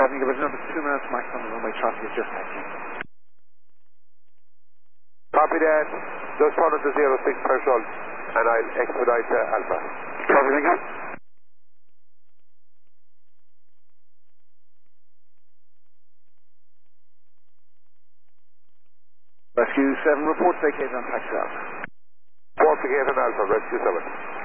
7, give us another 2 minutes max on the runway traffic is just taxing. Copy that. Just turn it to 06 threshold and I'll expedite Alpha. Copy, thank you. Rescue 7, report vacated on taxi Alpha. Report vacated on Alpha, Rescue 7.